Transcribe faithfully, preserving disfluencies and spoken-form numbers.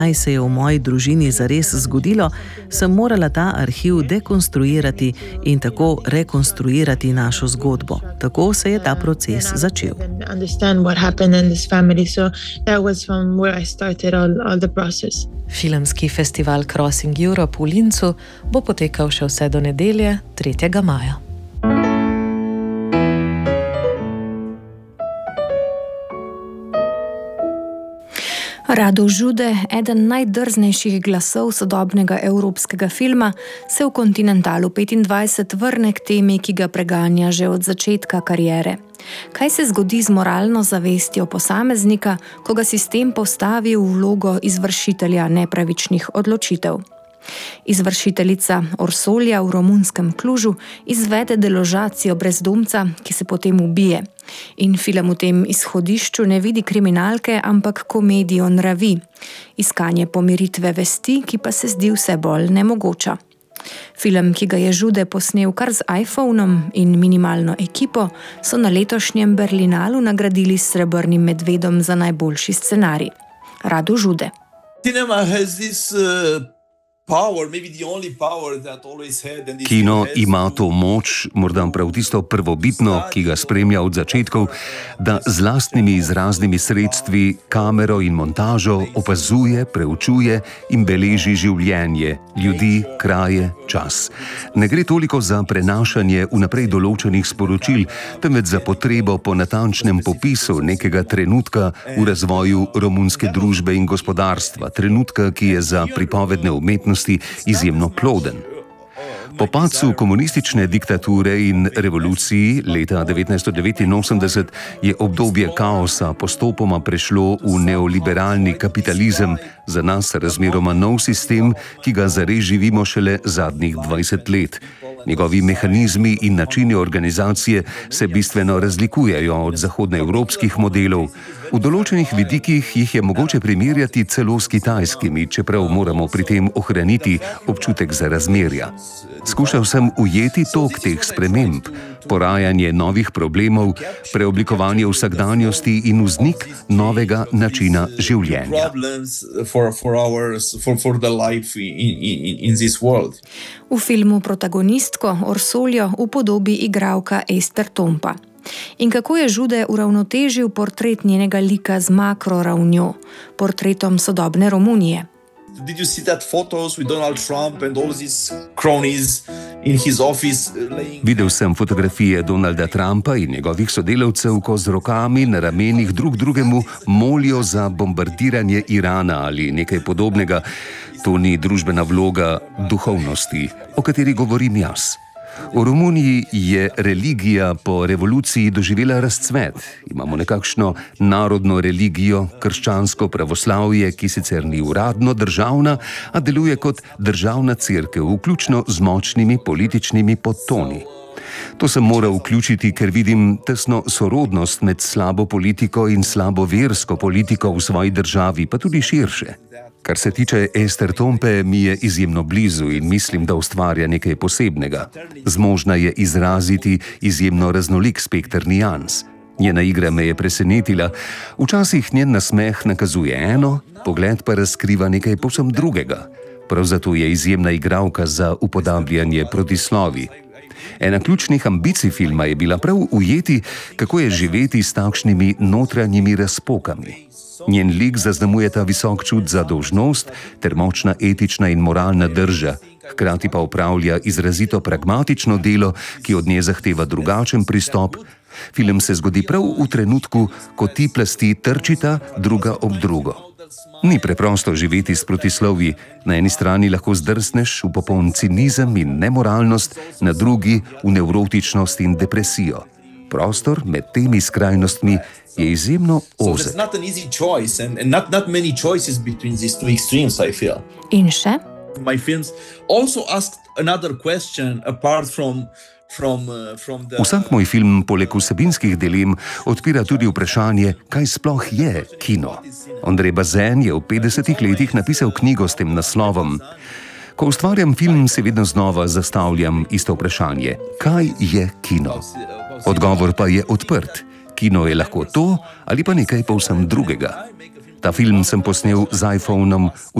Kaj se je v moji družini zares zgodilo, sem morala ta arhiv dekonstruirati in tako rekonstruirati našo zgodbo. Tako se je ta proces začel. Filmski festival Crossing Europe v Linzu bo potekal še vse do nedelje, tretjega maja. Rado Žude, eden najdrznejših glasov sodobnega evropskega filma, se v Continentalu petindvajset vrne k temi, ki ga preganja že od začetka kariere. Kaj se zgodi z moralno zavestjo posameznika, ko ga sistem postavi v vlogo izvršitelja nepravičnih odločitev? Izvršiteljica Orsolja v romunskem Cluju izvede deložacijo brezdomca, ki se potem ubije. In film v tem izhodišču ne vidi kriminalke, ampak komedijo nravi. Iskanje pomiritve vesti, ki pa se zdi vse bolj nemogoča. Film, ki ga je Žude posnel kar z iPhonom in minimalno ekipo, so na letošnjem Berlinalu nagradili s srebrnim medvedom za najboljši scenarij. Rado Žude. Cinema has this uh... Kino ima to moč, morda prav tisto prvobitno, ki ga spremlja od začetkov, da z lastnimi izraznimi sredstvi, kamero in montažo opazuje, preučuje in beleži življenje, ljudi, kraje, čas. Ne gre toliko za prenašanje vnaprej določenih sporočil, temveč za potrebo po natančnem popisu nekega trenutka v razvoju romunske družbe in gospodarstva, trenutka, ki je za pripovedne umetnosti izjemno ploden. Po padcu komunistične diktature in revoluciji leta devetnajststo devetinosemdeset je obdobje kaosa postopoma prešlo v neoliberalni kapitalizem, za nas razmeroma nov sistem, ki ga zares živimo šele zadnjih dvajset let. Njegovi mehanizmi in načini organizacije se bistveno razlikujejo od zahodnoevropskih modelov. V določenih vidikih jih je mogoče primerjati celo s kitajskimi, čeprav moramo pri tem ohraniti občutek za razmerja. Skušal sem ujeti tok teh sprememb, porajanje novih problemov, preoblikovanje vsakdanjosti in vznik novega načina življenja. V filmu protagonistko Orsoljo upodobi igralka Ester Tompa. In kako je Žude uravnotežil portret njenega lika z makroravnjo, portretom sodobne Romunije? Did you see that photos with Donald Trump and all these cronies in his office laying... Videl sem fotografije Donalda Trumpa in njegovih sodelavcev, ko z rokami na ramenih drug drugemu molijo za bombardiranje Irana ali nekaj podobnega. To ni družbena vloga duhovnosti, o kateri govorim jaz. V Romuniji je religija po revoluciji doživela razcvet. Imamo nekakšno narodno religijo, krščansko pravoslavje, ki sicer ni uradno državna, a deluje kot državna cerkev, vključno z močnimi političnimi podtoni. To sem moral vključiti, ker vidim tesno sorodnost med slabo politiko in slabo versko politiko v svoji državi, pa tudi širše. Kar se tiče Ester Tompe, mi je izjemno blizu in mislim, da ustvarja nekaj posebnega. Zmožna je izraziti izjemno raznolik spekter nijans. Njena igra me je presenetila. Včasih njen nasmeh nakazuje eno, pogled pa razkriva nekaj povsem drugega. Prav zato je izjemna igralka za upodabljanje protislovij. Ena ključnih ambicij filma je bila prav ujeti, kako je živeti s takšnimi notranjimi razpokami. Njen lik zaznamuje ta visok čut za dolžnost ter močna etična in moralna drža, hkrati pa opravlja izrazito pragmatično delo, ki od nje zahteva drugačen pristop. Film se zgodi prav v trenutku, ko ti plasti trčita druga ob drugo. Ni preprosto živeti s protislovji. Na eni strani lahko zdrsneš v popoln cinizem in nemoralnost, na drugi v nevrotičnost in depresijo. Prostor med temi skrajnostmi je izjemno ozek. In še? My films also asked another question apart from Vsak moj film poleg vsebinskih dilem odpira tudi vprašanje, kaj sploh je kino. Andrej Bazin je v petdesetih letih napisal knjigo s tem naslovom. Ko ustvarjam film, se vedno znova zastavljam isto vprašanje, kaj je kino? Odgovor pa je odprt. Kino je lahko to ali pa nekaj povsem drugega. Ta film sem posnel z iPhonom.